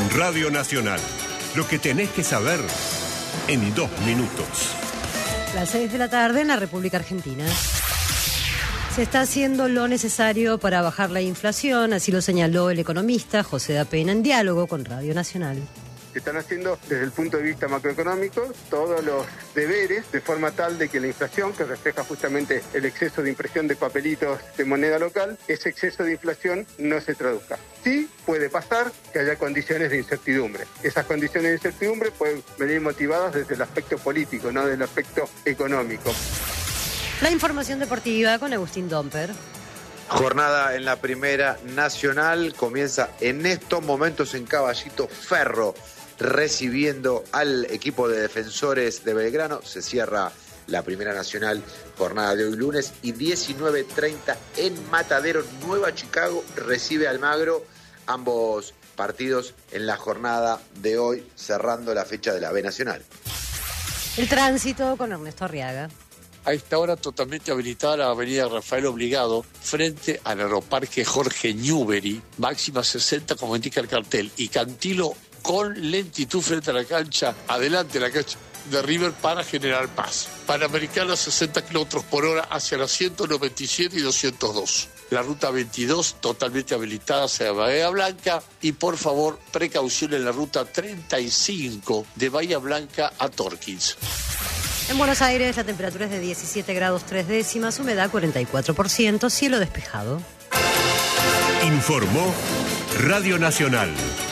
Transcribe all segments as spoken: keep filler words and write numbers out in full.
Radio Nacional. Lo que tenés que saber en dos minutos. Las seis de la tarde en la República Argentina. Se está haciendo lo necesario para bajar la inflación, así lo señaló el economista José da Pena en diálogo con Radio Nacional. Se están haciendo desde el punto de vista macroeconómico todos los deberes de forma tal de que la inflación, que refleja justamente el exceso de impresión de papelitos de moneda local, ese exceso de inflación no se traduzca. Sí puede pasar que haya condiciones de incertidumbre. Esas condiciones de incertidumbre pueden venir motivadas desde el aspecto político, no desde el aspecto económico. La información deportiva con Agustín Domper. Jornada en la Primera Nacional comienza en estos momentos en Caballito Ferro, recibiendo al equipo de Defensores de Belgrano. Se cierra la Primera Nacional, jornada de hoy lunes, y diecinueve treinta en Matadero, Nueva Chicago, recibe Almagro. Ambos partidos en la jornada de hoy, cerrando la fecha de la B Nacional. El tránsito con Ernesto Arriaga. A esta hora totalmente habilitada la avenida Rafael Obligado frente al aeroparque Jorge Newbery, máxima sesenta como indica el cartel, y Cantilo con lentitud frente a la cancha, adelante la cancha de River para General Paz. Panamericana sesenta kilómetros por hora hacia la ciento noventa y siete y doscientos dos. La ruta veintidós totalmente habilitada hacia Bahía Blanca, y por favor precaución en la ruta treinta y cinco de Bahía Blanca a Torkins. En Buenos Aires la temperatura es de diecisiete grados tres décimas, humedad cuarenta y cuatro por ciento, cielo despejado. Informó Radio Nacional.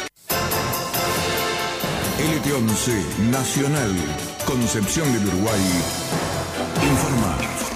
L T once Nacional, Concepción del Uruguay, informa.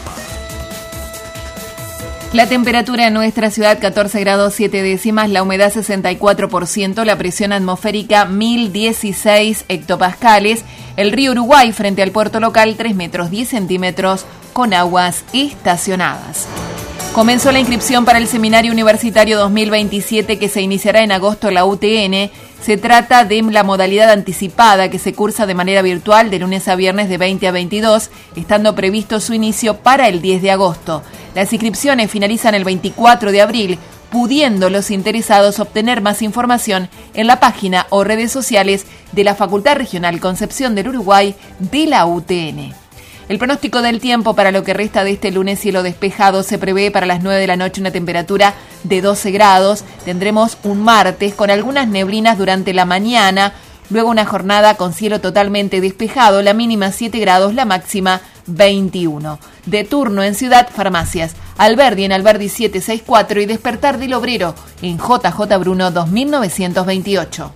La temperatura en nuestra ciudad catorce grados siete décimas, la humedad sesenta y cuatro por ciento, la presión atmosférica mil dieciséis hectopascales, el río Uruguay frente al puerto local tres metros diez centímetros con aguas estacionadas. Comenzó la inscripción para el Seminario Universitario dos mil veintisiete que se iniciará en agosto en la U T N. Se trata de la modalidad anticipada que se cursa de manera virtual de lunes a viernes de veinte a veintidós, estando previsto su inicio para el diez de agosto. Las inscripciones finalizan el veinticuatro de abril, pudiendo los interesados obtener más información en la página o redes sociales de la Facultad Regional Concepción del Uruguay de la U T N. El pronóstico del tiempo para lo que resta de este lunes, cielo despejado, se prevé para las nueve de la noche una temperatura de doce grados. Tendremos un martes con algunas neblinas durante la mañana, luego una jornada con cielo totalmente despejado, la mínima siete grados, la máxima veintiuno. De turno en Ciudad, farmacias Alberdi en Alberdi siete sesenta y cuatro y Despertar del Obrero en J J Bruno dos mil novecientos veintiocho.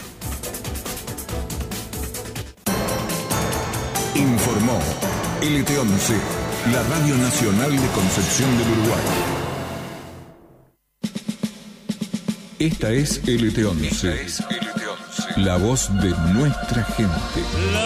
Informó L T once, la Radio Nacional de Concepción del Uruguay. Esta es L T once, la voz de nuestra gente.